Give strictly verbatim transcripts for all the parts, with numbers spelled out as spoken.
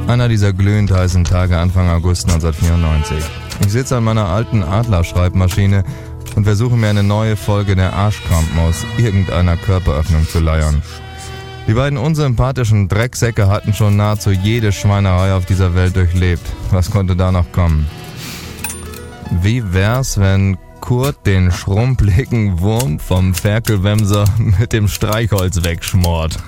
Einer dieser glühend heißen Tage Anfang August neunzehnhundertvierundneunzig. Ich sitze an meiner alten Adler-Schreibmaschine und versuche mir eine neue Folge der Arschkrampen aus irgendeiner Körperöffnung zu leiern. Die beiden unsympathischen Drecksäcke hatten schon nahezu jede Schweinerei auf dieser Welt durchlebt. Was konnte da noch kommen? Wie wär's, wenn Kurt den schrumpeligen Wurm vom Ferkelwemser mit dem Streichholz wegschmort?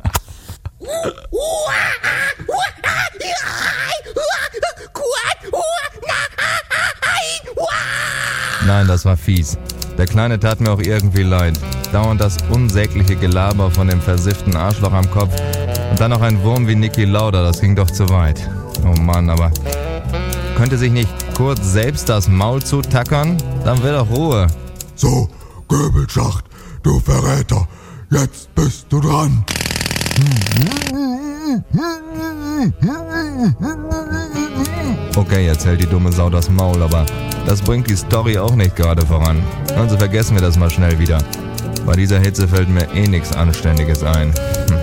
Nein, das war fies. Der Kleine tat mir auch irgendwie leid. Dauernd das unsägliche Gelaber von dem versifften Arschloch am Kopf und dann noch ein Wurm wie Niki Lauda, das ging doch zu weit. Oh Mann, aber könnte sich nicht Kurt selbst das Maul zutackern? Dann will doch Ruhe. So, Göbelschacht, du Verräter, jetzt bist du dran. Okay, jetzt hält die dumme Sau das Maul, aber das bringt die Story auch nicht gerade voran. Also vergessen wir das mal schnell wieder. Bei dieser Hitze fällt mir eh nichts Anständiges ein. Hm.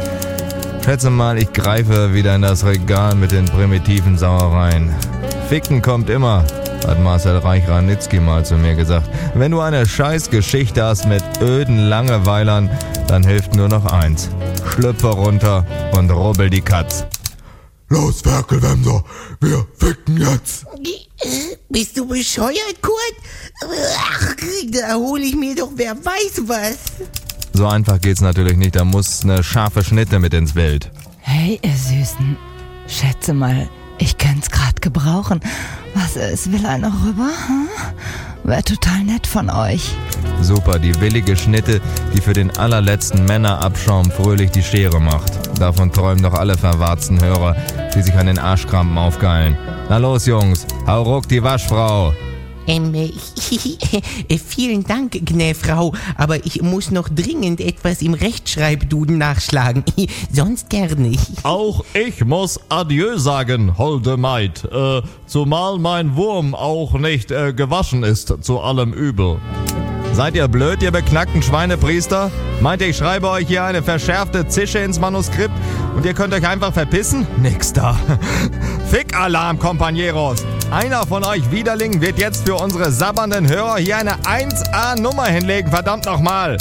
Schätze mal, ich greife wieder in das Regal mit den primitiven Sauereien. Ficken kommt immer, hat Marcel Reich-Ranitzky mal zu mir gesagt. Wenn du eine Scheißgeschichte hast mit öden Langeweilern, dann hilft nur noch eins. Schlüpfe runter und rubbel die Katz. Los, Ferkelwemser, wir ficken jetzt. Bist du bescheuert, Kurt? Ach, da hol ich mir doch wer weiß was. So einfach geht's natürlich nicht, da muss eine scharfe Schnitte mit ins Bild. Hey, ihr Süßen, schätze mal, ich könnte grad gebrauchen. Was ist, will einer rüber? Hm? Wär total nett von euch. Super, die willige Schnitte, die für den allerletzten Männerabschaum fröhlich die Schere macht. Davon träumen doch alle verwarzten Hörer, die sich an den Arschkrampen aufgeilen. Na los, Jungs, hau ruck die Waschfrau. Ähm, äh, vielen Dank, Gnäfrau, aber ich muss noch dringend etwas im Rechtschreibduden nachschlagen. Sonst gerne. Auch ich muss Adieu sagen, holde Maid, äh, zumal mein Wurm auch nicht äh, gewaschen ist, zu allem Übel. Seid ihr blöd, ihr beknackten Schweinepriester? Meint ihr, ich schreibe euch hier eine verschärfte Zische ins Manuskript und ihr könnt euch einfach verpissen? Nix da. Fick-Alarm, Compañeros. Einer von euch Widerlingen wird jetzt für unsere sabbernden Hörer hier eine eins A-Nummer hinlegen, verdammt nochmal.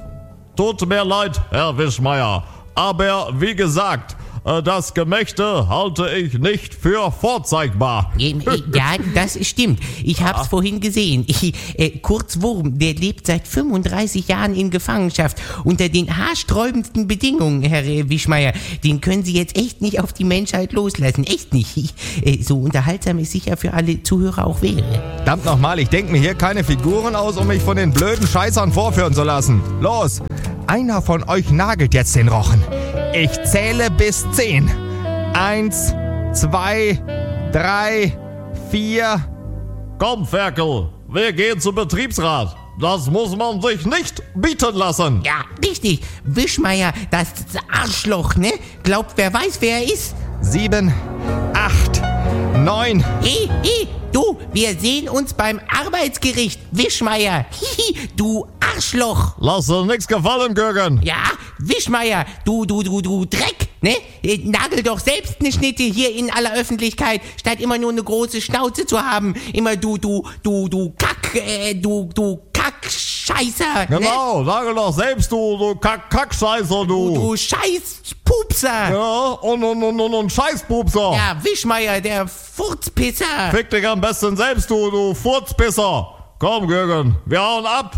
Tut mir leid, Herr Wischmeier, aber wie gesagt, das Gemächte halte ich nicht für vorzeigbar. Ja, das stimmt. Ich hab's ja. vorhin gesehen. Ich, äh, Kurt Wurm, der lebt seit fünfunddreißig Jahren in Gefangenschaft unter den haarsträubendsten Bedingungen, Herr äh, Wischmeier. Den können Sie jetzt echt nicht auf die Menschheit loslassen. Echt nicht. Äh, so unterhaltsam es sicher für alle Zuhörer auch wäre. Verdammt nochmal, ich denke mir hier keine Figuren aus, um mich von den blöden Scheißern vorführen zu lassen. Los! Einer von euch nagelt jetzt den Rochen. Ich zähle bis zehn. Eins, zwei, drei, vier. Komm, Ferkel, wir gehen zum Betriebsrat. Das muss man sich nicht bieten lassen. Ja, richtig. Wischmeier, das Arschloch, ne? Glaubt, wer weiß, wer er ist. Sieben, acht, neun. Hey, hey, du, wir sehen uns beim Arbeitsgericht, Wischmeier. Hihi, du Arschloch. Lass dir nix gefallen, Gürgen. Ja, Wischmeier, du, du, du, du Dreck, ne? Nagel doch selbst eine Schnitte hier in aller Öffentlichkeit, statt immer nur eine große Schnauze zu haben. Immer du, du, du, du Kack, äh, du, du Kackscheißer. Genau, ne? sage doch selbst, du, du Kack, Kackscheißer, du. Du, du Scheißpupser. Ja, und, und, und, und, und Scheißpupser. Ja, Wischmeier, der Furzpisser. Fick dich am besten selbst, du, du Furzpisser. Komm, Gürgen, wir hauen ab.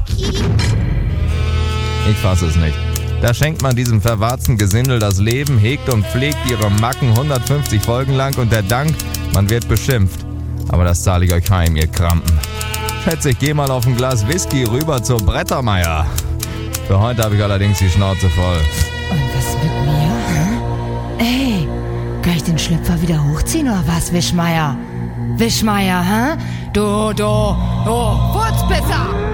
Ich fass es nicht. Da schenkt man diesem verwarzten Gesindel das Leben, hegt und pflegt ihre Macken hundertfünfzig Folgen lang und der Dank, man wird beschimpft. Aber das zahle ich euch heim, ihr Krampen. Schätze, ich geh mal auf ein Glas Whisky rüber zur Brettermeier. Für heute habe ich allerdings die Schnauze voll. Und was mit mir? Hä? Ey, kann ich den Schlüpfer wieder hochziehen oder was, Wischmeier? Wischmeier, hä? Du, du, du, Furzpisser!